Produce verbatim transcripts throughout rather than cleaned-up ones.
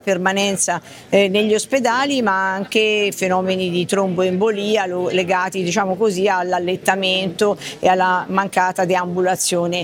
permanenza eh, negli ospedali, ma anche fenomeni di tromboembolia lo, legati, diciamo così, all'allettamento e alla mancata deambulazione.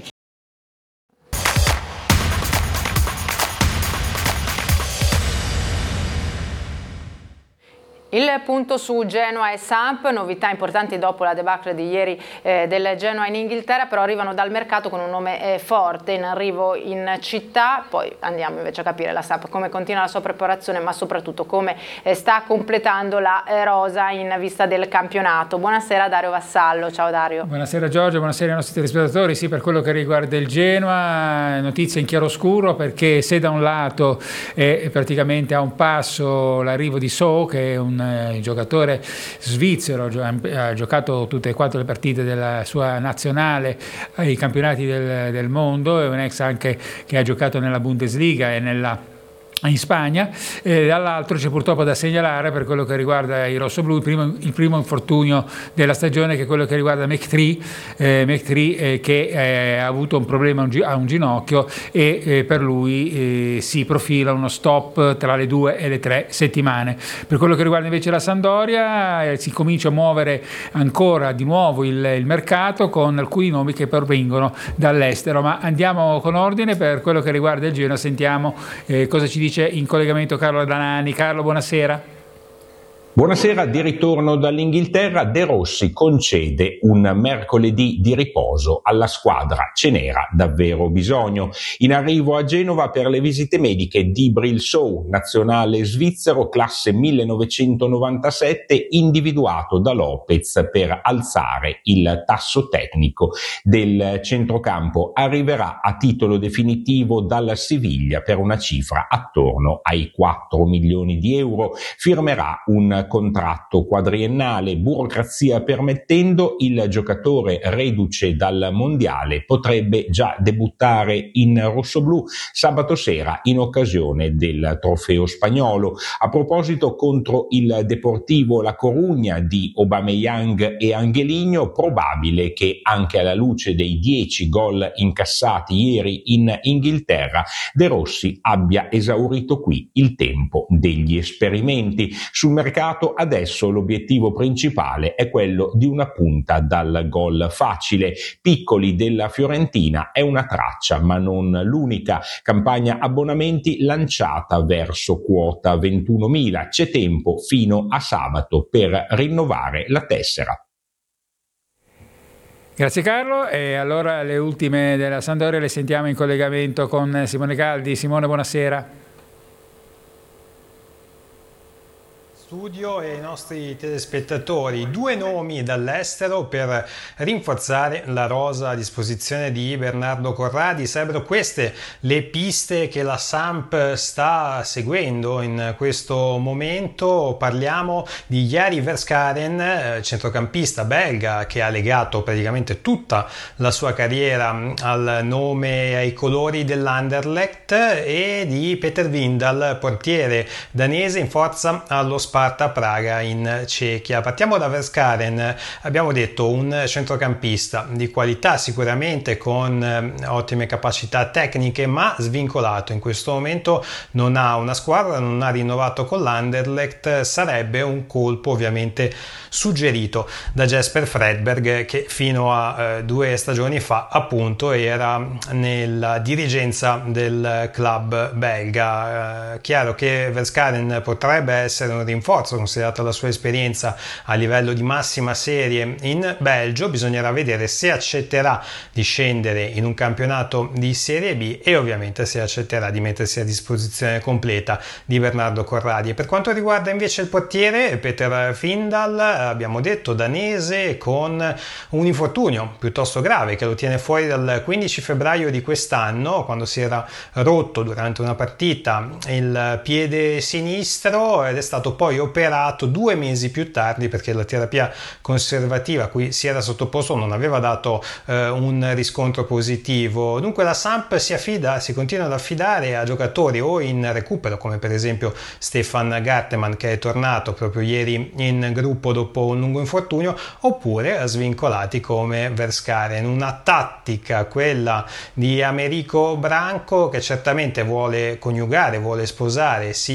Il punto su Genoa e Samp, novità importanti dopo la debacle di ieri eh, del Genoa in Inghilterra, però arrivano dal mercato con un nome eh, forte in arrivo in città. Poi andiamo invece a capire la Samp come continua la sua preparazione, ma soprattutto come eh, sta completando la eh, rosa in vista del campionato. Buonasera Dario Vassallo. Ciao Dario. Buonasera Giorgio, buonasera ai nostri telespettatori. Sì, per quello che riguarda il Genoa, notizia in chiaroscuro, perché se da un lato è praticamente a un passo l'arrivo di So, che è un il giocatore svizzero, ha giocato tutte e quattro le partite della sua nazionale ai campionati del, del mondo, è un ex anche che ha giocato nella Bundesliga e nella in Spagna, e dall'altro c'è purtroppo da segnalare, per quello che riguarda i rossoblù, il primo, il primo infortunio della stagione, che è quello che riguarda McTree, eh, McTree eh, che eh, ha avuto un problema a un ginocchio e eh, per lui eh, si profila uno stop tra le due e le tre settimane. Per quello che riguarda invece la Sampdoria, eh, si comincia a muovere ancora di nuovo il, il mercato con alcuni nomi che provengono dall'estero, ma andiamo con ordine. Per quello che riguarda il Genoa sentiamo eh, cosa ci dice in collegamento Carlo Danani. Carlo, buonasera. Buonasera, di ritorno dall'Inghilterra, De Rossi concede un mercoledì di riposo alla squadra, ce n'era davvero bisogno. In arrivo a Genova per le visite mediche di Bril Sow, nazionale svizzero, classe millenovecentonovantasette, individuato da Lopez per alzare il tasso tecnico del centrocampo. Arriverà a titolo definitivo dalla Siviglia per una cifra attorno ai quattro milioni di euro, firmerà un contratto quadriennale. Burocrazia permettendo, il giocatore reduce dal mondiale potrebbe già debuttare in rossoblù sabato sera in occasione del trofeo spagnolo. A proposito, contro il Deportivo La Corugna di Aubameyang e Angelino, probabile che anche alla luce dei dieci gol incassati ieri in Inghilterra, De Rossi abbia esaurito qui il tempo degli esperimenti. Sul mercato adesso l'obiettivo principale è quello di una punta dal gol facile. Piccoli della Fiorentina è una traccia, ma non l'unica. Campagna abbonamenti lanciata verso quota ventunomila. C'è tempo fino a sabato per rinnovare la tessera. Grazie Carlo, e allora le ultime della Sampdoria le sentiamo in collegamento con Simone Caldi. Simone, buonasera. Studio e i nostri telespettatori, due nomi dall'estero per rinforzare la rosa a disposizione di Bernardo Corradi. Sarebbero queste le piste che la Samp sta seguendo in questo momento. Parliamo di Jari Verskaren, centrocampista belga che ha legato praticamente tutta la sua carriera al nome e ai colori dell'Anderlecht, e di Peter Windal, portiere danese in forza allo Sparta Praga in Cechia. Partiamo da Verskaren. Abbiamo detto un centrocampista di qualità, sicuramente con eh, ottime capacità tecniche, ma svincolato. In questo momento non ha una squadra, non ha rinnovato con l'Anderlecht. Sarebbe un colpo ovviamente suggerito da Jesper Fredberg, che fino a eh, due stagioni fa appunto era nella dirigenza del club belga. Eh, chiaro che Verskaren potrebbe essere un rinforzo considerata la sua esperienza a livello di massima serie in Belgio. Bisognerà vedere se accetterà di scendere in un campionato di Serie B e ovviamente se accetterà di mettersi a disposizione completa di Bernardo Corradi. E per quanto riguarda invece il portiere Peter Windal, abbiamo detto danese con un infortunio piuttosto grave che lo tiene fuori dal quindici febbraio di quest'anno, quando si era rotto durante una partita il piede sinistro, ed è stato poi operato due mesi più tardi perché la terapia conservativa a cui si era sottoposto non aveva dato eh, un riscontro positivo. Dunque la Samp si affida, si continua ad affidare a giocatori o in recupero, come per esempio Stefan Gartemann, che è tornato proprio ieri in gruppo dopo un lungo infortunio, oppure a svincolati come Verskaren. Una tattica, quella di Americo Branco, che certamente vuole coniugare, vuole sposare sia